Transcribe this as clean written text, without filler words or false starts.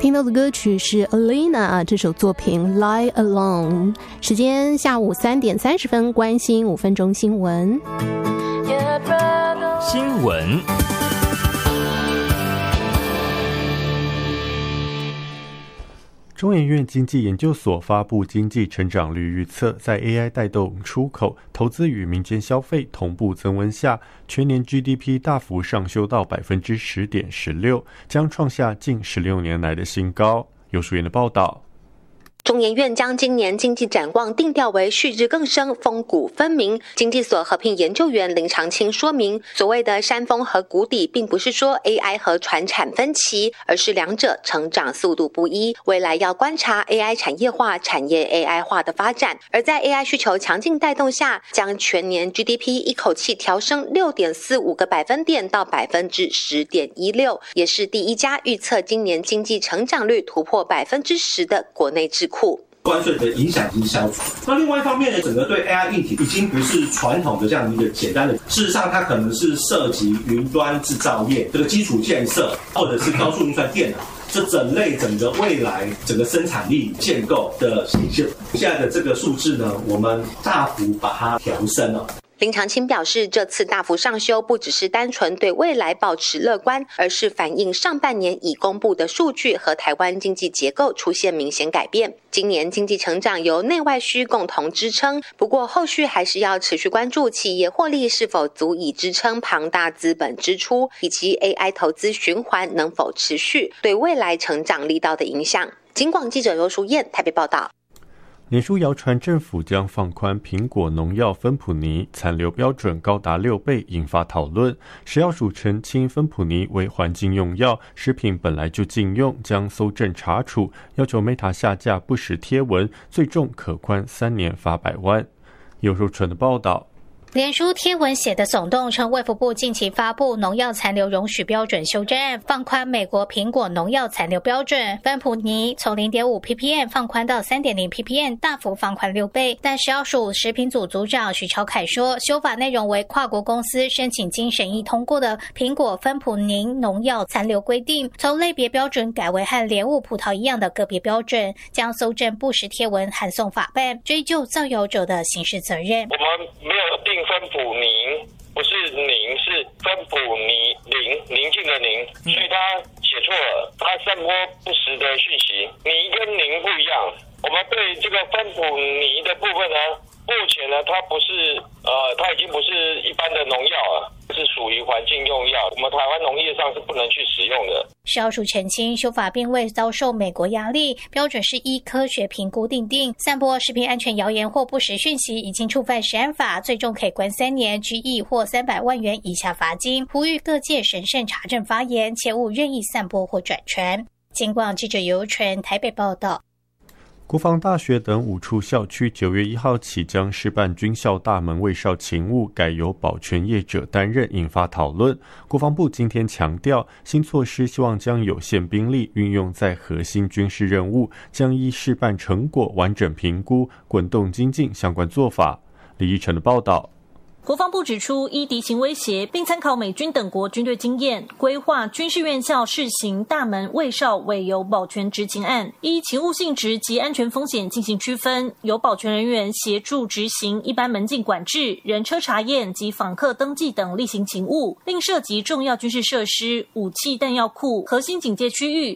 听到的歌曲是 Alina 这首作品 Lie Alone。 时间下午3点30分，关心5分钟新闻。 新闻。 中研院经济研究所发布经济成长率预测，在 AI 带动出口、投资与民间消费同步增温下，全年 GDP 大幅上修到 10.16%， 将创下近16年来的新高。游淑妍的报道。 中研院将今年经济展望定调为旭日更生、峰谷分明。经济所合聘研究员林长青说明，所谓的山峰和谷底，并不是说 AI 和传产分歧，而是两者成长速度不一。未来要观察 AI 产业化、产业 AI 化的发展。而在 AI 需求强劲带动下，将全年 GDP 一口气调升 6.45个百分点到 10.16%， 也是第一家预测今年经济成长率突破 10% 的国内智库。 关税的影响已经消除。那另外一方面呢，整个对 AI 议题已经不是传统的这样的一个简单的，事实上它可能是涉及云端制造业这个基础建设，或者是高速运算电脑，这整类整个未来整个生产力建构的显现。现在的这个数字呢，我们大幅把它调升了。 林长青表示，这次大幅上修不只是单纯对未来保持乐观，而是反映上半年已公布的数据和台湾经济结构出现明显改变。今年经济成长由内外需共同支撑，不过后续还是要持续关注企业获利是否足以支撑庞大资本支出，以及 AI 投资循环能否持续，对未来成长力道的影响。警广记者尤淑燕台北报道。 脸书谣传政府将放宽苹果农药芬普尼残留标准高达6倍，引发讨论。食药署澄清芬普尼为环境用药，食品本来就禁用，将搜证查处，要求 Meta 下架不实贴文，最重可宽3年罚100万。尤淑纯的报道。 脸书贴文写的耸动，称卫福部近期发布农药残留容许标准修正案，放宽美国苹果农药残留标准，芬普尼从 0.5 ppm 放宽到 3.0 ppm， 大幅放宽6倍。但食药署食品组组长许朝凯说，修法内容为跨国公司申请经审议通过的苹果芬普尼农药残留规定，从类别标准改为和莲雾葡萄一样的个别标准，将搜证不实贴文函送法办，追究造谣者的刑事责任。 我们没有定芬普宁，不是宁，是芬普尼宁静的宁，所以他写错了，他散播不实的讯息。宁跟宁不一样，我们对这个芬普尼的部分呢，目前呢，它不是它已经不是一般的农药了，是属于环境用药，我们台湾农业上是不能去使用的。 食药署澄清，修法并未遭受美国压力，标准是依科学评估订定。散播食品安全谣言或不实讯息，已经触犯食安法，最重可以关3年、拘役或300万元以下罚金。呼吁各界审慎查证发言，切勿任意散播或转传。警广记者尤纯台北报道。 国防大学等5处校区9月1号起将试办军校大门卫哨勤务改由保全业者担任，引发讨论。国防部今天强调，新措施希望将有限兵力运用在核心军事任务，将依试办成果完整评估，滚动精进相关做法。李依晨的报道。 国防部指出，依敌情威胁，并参考美军等国军队经验，规划军事院校试行大门卫哨委由保全执勤案，依勤务性质及安全风险进行区分，由保全人员协助执行一般门禁管制、人车查验及访客登记等例行勤务，另涉及重要军事设施、武器弹药库、核心警戒区域、